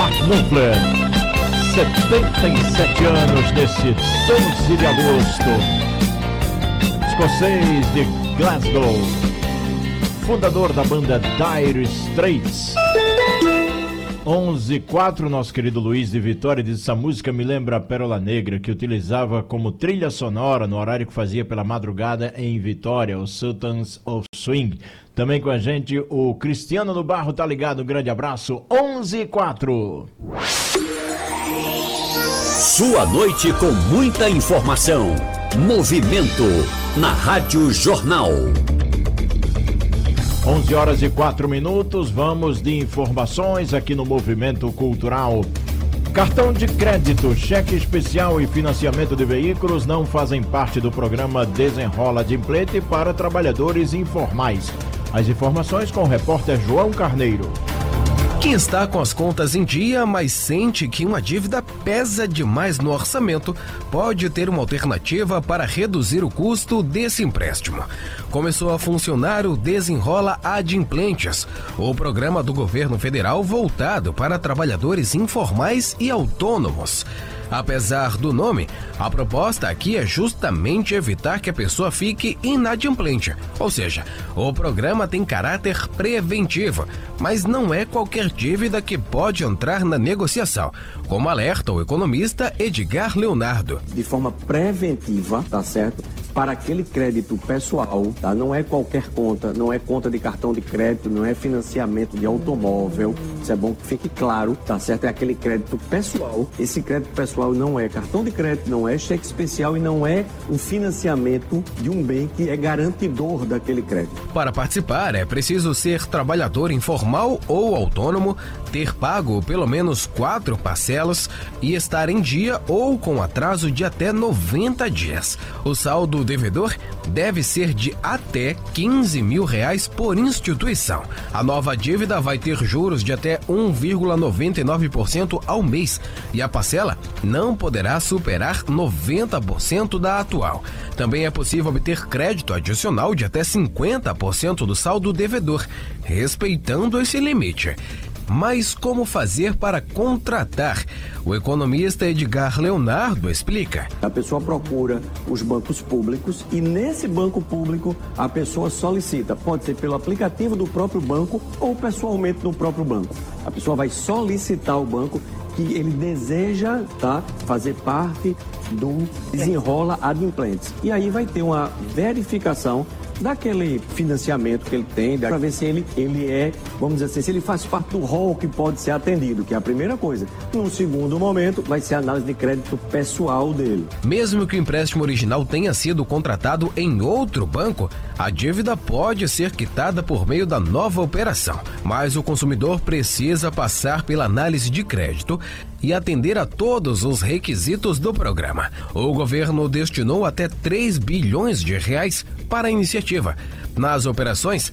Art Knupfler, 77 anos nesse 12 de agosto. Escocês de Glasgow, fundador da banda Dire Straits. 11:04, nosso querido Luiz de Vitória diz: essa música me lembra a Pérola Negra, que utilizava como trilha sonora no horário que fazia pela madrugada em Vitória, o Sultans of Swing. Também com a gente o Cristiano do Barro, tá ligado? Um grande abraço. 11:04. Sua noite com muita informação. Movimento na Rádio Jornal. 11h04, vamos de informações aqui no Movimento Cultural. Cartão de crédito, cheque especial e financiamento de veículos não fazem parte do programa Desenrola Adimplente para trabalhadores informais. As informações com o repórter João Carneiro. Quem está com as contas em dia, mas sente que uma dívida pesa demais no orçamento, pode ter uma alternativa para reduzir o custo desse empréstimo. Começou a funcionar o Desenrola Adimplentes, o programa do governo federal voltado para trabalhadores informais e autônomos. Apesar do nome, a proposta aqui é justamente evitar que a pessoa fique inadimplente. Ou seja, o programa tem caráter preventivo, mas não é qualquer dívida que pode entrar na negociação, como alerta o economista Edgar Leonardo. De forma preventiva, tá certo? Para aquele crédito pessoal, tá? Não é qualquer conta, não é conta de cartão de crédito, não é financiamento de automóvel. Isso é bom que fique claro, tá certo? É aquele crédito pessoal. Esse crédito pessoal não é cartão de crédito, não é cheque especial e não é um financiamento de um bem que é garantidor daquele crédito. Para participar, é preciso ser trabalhador informal ou autônomo, ter pago pelo menos 4 parcelas e estar em dia ou com atraso de até 90 dias. O saldo devedor deve ser de até R$15 mil por instituição. A nova dívida vai ter juros de até 1,99% ao mês e a parcela não poderá superar 90% da atual. Também é possível obter crédito adicional de até 50% do saldo devedor, respeitando esse limite. Mas como fazer para contratar? O economista Edgar Leonardo explica. A pessoa procura os bancos públicos e nesse banco público a pessoa solicita. Pode ser pelo aplicativo do próprio banco ou pessoalmente no próprio banco. A pessoa vai solicitar o banco que ele deseja, tá, fazer parte do Desenrola Adimplentes. E aí vai ter uma verificação daquele financiamento que ele tem, para ver se ele é, vamos dizer assim, se ele faz parte do rol que pode ser atendido, que é a primeira coisa. No segundo momento, vai ser a análise de crédito pessoal dele. Mesmo que o empréstimo original tenha sido contratado em outro banco, a dívida pode ser quitada por meio da nova operação, mas o consumidor precisa passar pela análise de crédito e atender a todos os requisitos do programa. O governo destinou até R$3 bilhões para a iniciativa. Nas operações,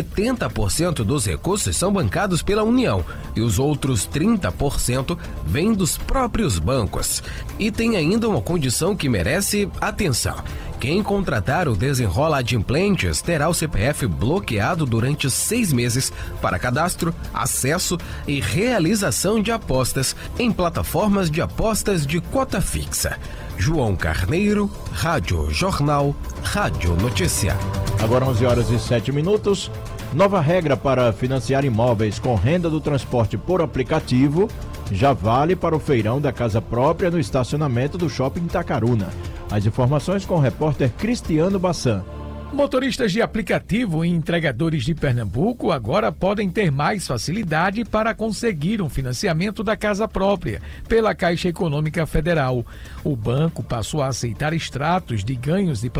70% dos recursos são bancados pela União e os outros 30% vêm dos próprios bancos. E tem ainda uma condição que merece atenção. Quem contratar o Desenrola Adimplentes terá o CPF bloqueado durante 6 meses para cadastro, acesso e realização de apostas em plataformas de apostas de cota fixa. João Carneiro, Rádio Jornal, Rádio Notícia. Agora 11h07. Nova regra para financiar imóveis com renda do transporte por aplicativo já vale para o feirão da casa própria no estacionamento do Shopping Itacaruna. As informações com o repórter Cristiano Bassan. Motoristas de aplicativo e entregadores de Pernambuco agora podem ter mais facilidade para conseguir um financiamento da casa própria pela Caixa Econômica Federal. O banco passou a aceitar extratos de ganhos de